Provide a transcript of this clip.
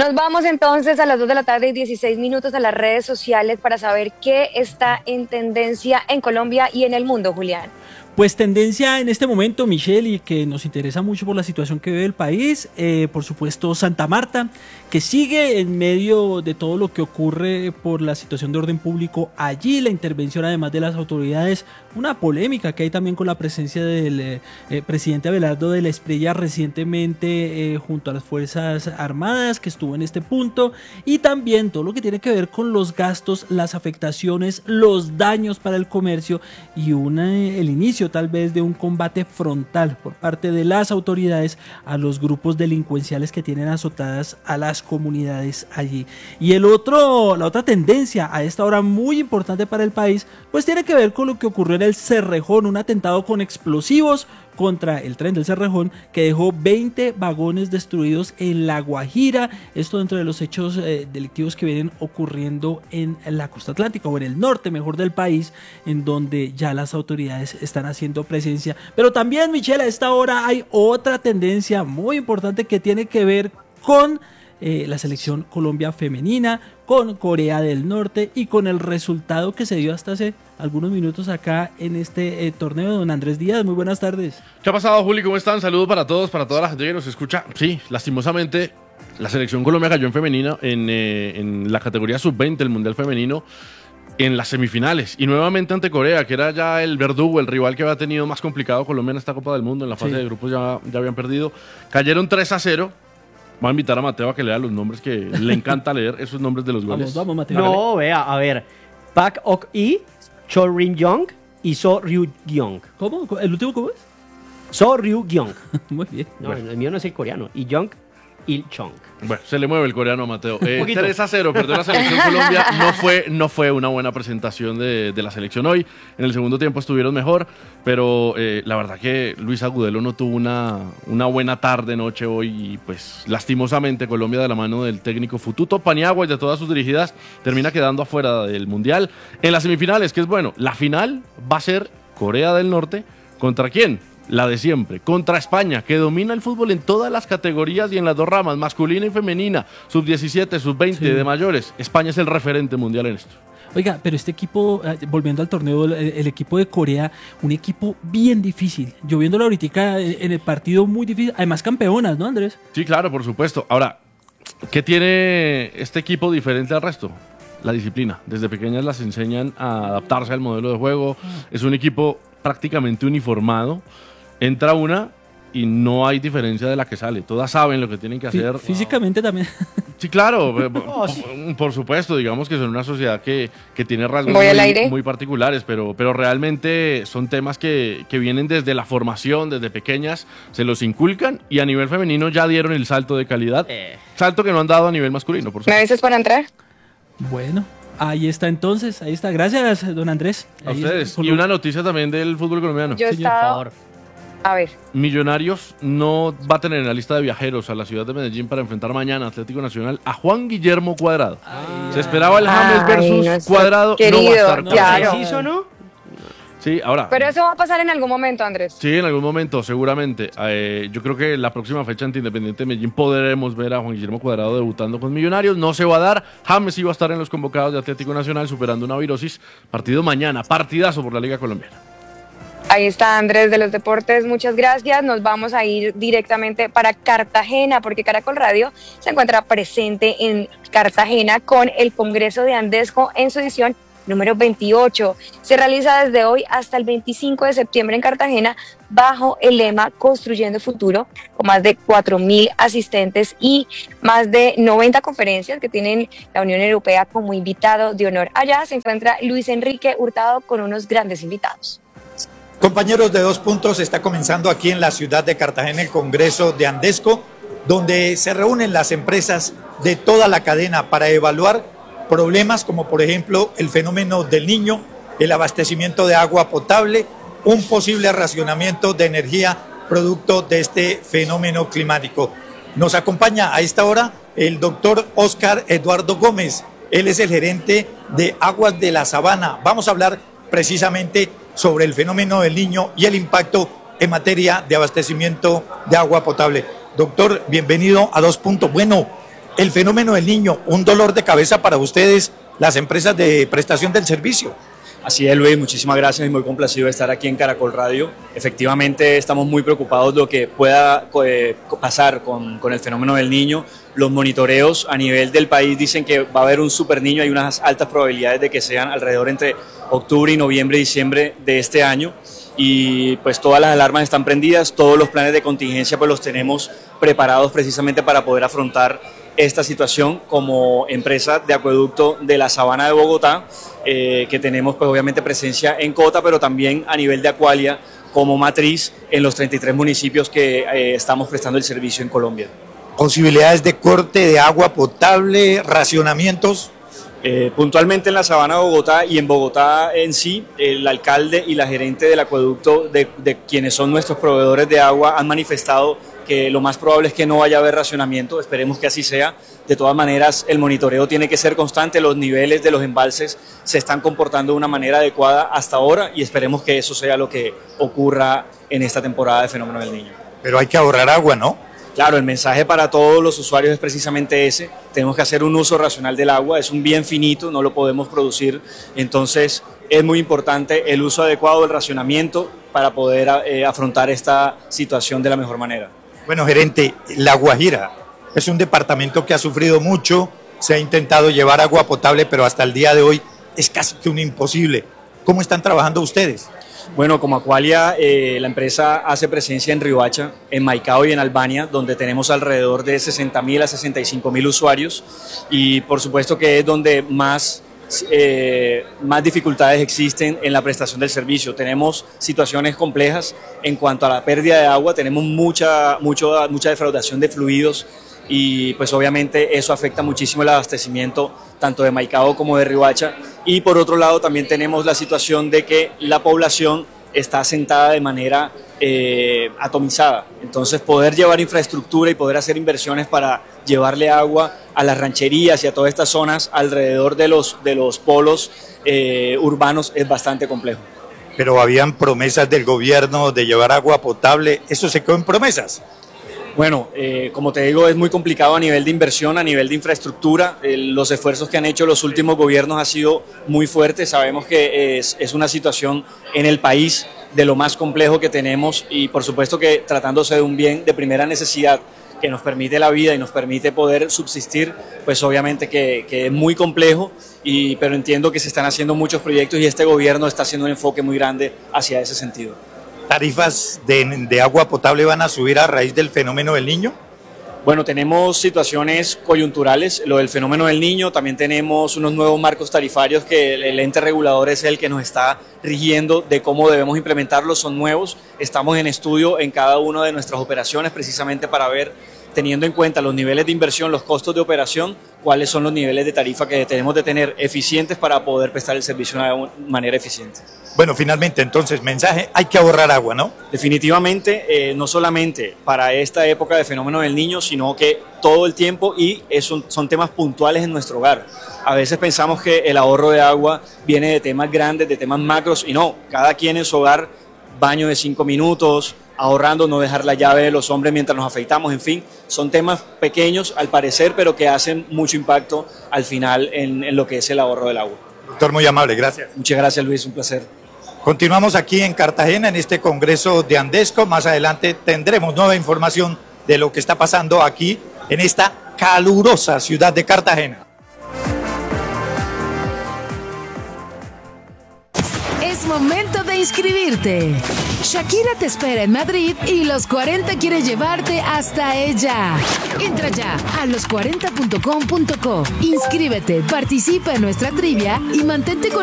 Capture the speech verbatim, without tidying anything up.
Nos vamos entonces a las dos de la tarde y dieciséis minutos a las redes sociales para saber qué está en tendencia en Colombia y en el mundo, Julián. Pues tendencia en este momento, Michelle, y que nos interesa mucho por la situación que vive el país, eh, por supuesto Santa Marta, que sigue en medio de todo lo que ocurre por la situación de orden público allí, la intervención además de las autoridades, una polémica que hay también con la presencia del eh, eh, presidente Abelardo de la Espriella recientemente eh, junto a las Fuerzas Armadas, que estuvo en este punto, y también todo lo que tiene que ver con los gastos, las afectaciones, los daños para el comercio y una, el inicio tal vez de un combate frontal por parte de las autoridades a los grupos delincuenciales que tienen azotadas a las comunidades allí. Y el otro, la otra tendencia a esta hora muy importante para el país, pues tiene que ver con lo que ocurrió en el Cerrejón, un atentado con explosivos contra el tren del Cerrejón que dejó veinte vagones destruidos en La Guajira, esto dentro de los hechos eh, delictivos que vienen ocurriendo en la costa atlántica o en el norte mejor del país, en donde ya las autoridades están haciendo presencia. Pero también, Michelle, a esta hora hay otra tendencia muy importante que tiene que ver con Eh, la selección Colombia femenina, con Corea del Norte y con el resultado que se dio hasta hace algunos minutos acá en este eh, torneo. Don Andrés Díaz, muy buenas tardes. ¿Qué ha pasado, Juli? ¿Cómo están? Saludos para todos, para toda la gente que nos escucha. Sí, lastimosamente la selección Colombia cayó en femenina en, eh, en la categoría sub veinte, el Mundial Femenino, en las semifinales, y nuevamente ante Corea, que era ya el verdugo, el rival que había tenido más complicado Colombia en esta Copa del Mundo. En la fase sí. de grupos ya, ya habían perdido, cayeron tres a cero. Voy a invitar a Mateo a que lea los nombres, que le encanta leer esos nombres de los goles. Vamos, vamos, Mateo. No, vea, a ver. Park Ok-i, Cho Rin-young y So Ryu-gyung. ¿Cómo? ¿El último cómo es? So Ryu-gyung. Muy bien. No, bueno. el mío no es el coreano. Y Young Il-chong. Bueno, se le mueve el coreano a Mateo. Eh, tres a cero, perdió la selección Colombia. No fue, no fue una buena presentación de, de la selección hoy. En el segundo tiempo estuvieron mejor, pero eh, la verdad que Luis Agudelo no tuvo una, una buena tarde, noche hoy. Y pues lastimosamente Colombia, de la mano del técnico Fututo Paniagua y de todas sus dirigidas, termina quedando afuera del Mundial. En las semifinales, que es bueno, la final va a ser Corea del Norte. ¿Contra quién? La de siempre, contra España, que domina el fútbol en todas las categorías y en las dos ramas, masculina y femenina, sub diecisiete, sub veinte, sí. de mayores. España es el referente mundial en esto. Oiga, pero este equipo, volviendo al torneo, el, el equipo de Corea, un equipo bien difícil. Yo viéndolo ahorita en el partido muy difícil, además campeonas, ¿no, Andrés? Sí, claro, por supuesto. Ahora, ¿qué tiene este equipo diferente al resto? La disciplina. Desde pequeñas las enseñan a adaptarse al modelo de juego. Es un equipo prácticamente uniformado. Entra una y no hay diferencia de la que sale. Todas saben lo que tienen que hacer. Físicamente también. Sí, claro, oh, sí. por supuesto. Digamos que son una sociedad que, que tiene rasgos muy, muy particulares, pero, pero realmente son temas que, que vienen desde la formación, desde pequeñas, se los inculcan, y a nivel femenino ya dieron el salto de calidad. Eh. Salto que no han dado a nivel masculino, por supuesto. ¿Me avisas para entrar? Bueno. Ahí está entonces, ahí está. Gracias, don Andrés. A ahí ustedes. Y una noticia también del fútbol colombiano. Yo he estado... A ver. Millonarios no va a tener en la lista de viajeros a la ciudad de Medellín para enfrentar mañana Atlético Nacional a Juan Guillermo Cuadrado. Ay, Se esperaba el James versus no Cuadrado. Querido, no va a estar. No, claro. ¿Sí o no? Sí, ahora. Pero eso va a pasar en algún momento, Andrés. Sí, en algún momento, seguramente. Eh, yo creo que la próxima fecha ante Independiente de Medellín podremos ver a Juan Guillermo Cuadrado debutando con Millonarios. No se va a dar. James iba a estar en los convocados de Atlético Nacional superando una virosis. Partido mañana. Partidazo por la Liga Colombiana. Ahí está Andrés de los Deportes, muchas gracias. Nos vamos a ir directamente para Cartagena, porque Caracol Radio se encuentra presente en Cartagena con el Congreso de Andesco en su edición número veintiocho. Se realiza desde hoy hasta el veinticinco de septiembre en Cartagena bajo el lema Construyendo Futuro, con más de cuatro mil asistentes y más de noventa conferencias que tienen la Unión Europea como invitado de honor. Allá se encuentra Luis Enrique Hurtado con unos grandes invitados. Compañeros de Dos Puntos, está comenzando aquí en la ciudad de Cartagena el Congreso de Andesco, donde se reúnen las empresas de toda la cadena para evaluar problemas como por ejemplo el fenómeno del Niño, el abastecimiento de agua potable, un posible racionamiento de energía producto de este fenómeno climático. Nos acompaña a esta hora el doctor Oscar Eduardo Gómez, él es el gerente de Aguas de la Sabana. Vamos a hablar precisamente sobre el fenómeno del Niño y el impacto en materia de abastecimiento de agua potable. Doctor, bienvenido a Dos Puntos. Bueno, el fenómeno del Niño, un dolor de cabeza para ustedes, las empresas de prestación del servicio. Así es, Luis, muchísimas gracias y muy complacido de estar aquí en Caracol Radio. Efectivamente, estamos muy preocupados de lo que pueda eh, pasar con, con el fenómeno del Niño. Los monitoreos a nivel del país dicen que va a haber un super niño, hay unas altas probabilidades de que sean alrededor entre octubre y noviembre y diciembre de este año. Y pues todas las alarmas están prendidas, todos los planes de contingencia pues los tenemos preparados precisamente para poder afrontar esta situación como empresa de acueducto de la Sabana de Bogotá, eh, que tenemos pues obviamente presencia en Cota, pero también a nivel de Acualia como matriz en los treinta y tres municipios que eh, estamos prestando el servicio en Colombia. Posibilidades de corte de agua potable, racionamientos. Eh, puntualmente en la Sabana de Bogotá y en Bogotá en sí, el alcalde y la gerente del acueducto, de, de quienes son nuestros proveedores de agua, han manifestado que lo más probable es que no vaya a haber racionamiento, esperemos que así sea. De todas maneras, el monitoreo tiene que ser constante, los niveles de los embalses se están comportando de una manera adecuada hasta ahora y esperemos que eso sea lo que ocurra en esta temporada de Fenómeno del Niño. Pero hay que ahorrar agua, ¿no? Claro, el mensaje para todos los usuarios es precisamente ese, tenemos que hacer un uso racional del agua, es un bien finito, no lo podemos producir, entonces es muy importante el uso adecuado del racionamiento para poder eh, afrontar esta situación de la mejor manera. Bueno, gerente, La Guajira es un departamento que ha sufrido mucho, se ha intentado llevar agua potable, pero hasta el día de hoy es casi que un imposible. ¿Cómo están trabajando ustedes? Bueno, como Acualia, eh, la empresa hace presencia en Riohacha, en Maicao y en Albania, donde tenemos alrededor de sesenta mil a sesenta y cinco mil usuarios y por supuesto que es donde más, eh, más dificultades existen en la prestación del servicio. Tenemos situaciones complejas en cuanto a la pérdida de agua, tenemos mucha, mucho, mucha defraudación de fluidos y pues obviamente eso afecta muchísimo el abastecimiento tanto de Maicao como de Riohacha. Y por otro lado también tenemos la situación de que la población está asentada de manera eh, atomizada. Entonces poder llevar infraestructura y poder hacer inversiones para llevarle agua a las rancherías y a todas estas zonas alrededor de los, de los polos eh, urbanos es bastante complejo. Pero habían promesas del gobierno de llevar agua potable, ¿eso se quedó en promesas? Bueno, eh, como te digo, es muy complicado a nivel de inversión, a nivel de infraestructura. Eh, los esfuerzos que han hecho los últimos gobiernos han sido muy fuertes. Sabemos que es, es una situación en el país de lo más complejo que tenemos y por supuesto que tratándose de un bien de primera necesidad que nos permite la vida y nos permite poder subsistir, pues obviamente que, que es muy complejo, y, pero entiendo que se están haciendo muchos proyectos y este gobierno está haciendo un enfoque muy grande hacia ese sentido. ¿Tarifas de, de agua potable van a subir a raíz del fenómeno del Niño? Bueno, tenemos situaciones coyunturales, lo del fenómeno del Niño, también tenemos unos nuevos marcos tarifarios que el, el ente regulador es el que nos está rigiendo de cómo debemos implementarlos, son nuevos, estamos en estudio en cada una de nuestras operaciones precisamente para ver, teniendo en cuenta los niveles de inversión, los costos de operación, cuáles son los niveles de tarifa que tenemos de tener eficientes para poder prestar el servicio de una manera eficiente. Bueno, finalmente, entonces, mensaje, hay que ahorrar agua, ¿no? Definitivamente, eh, no solamente para esta época de fenómeno del Niño, sino que todo el tiempo, y eso son temas puntuales en nuestro hogar. A veces pensamos que el ahorro de agua viene de temas grandes, de temas macros, y no, cada quien en su hogar, baño de cinco minutos, ahorrando, no dejar la llave de los hombres mientras nos afeitamos, en fin, son temas pequeños al parecer, pero que hacen mucho impacto al final en, en lo que es el ahorro del agua. Doctor, muy amable, gracias. Muchas gracias, Luis, un placer. Continuamos aquí en Cartagena, en este congreso de Andesco. Más adelante tendremos nueva información de lo que está pasando aquí en esta calurosa ciudad de Cartagena. Es momento de inscribirte. Shakira te espera en Madrid y Los cuarenta quiere llevarte hasta ella. Entra ya a los cuarenta punto com punto co. Inscríbete, participa en nuestra trivia y mantente con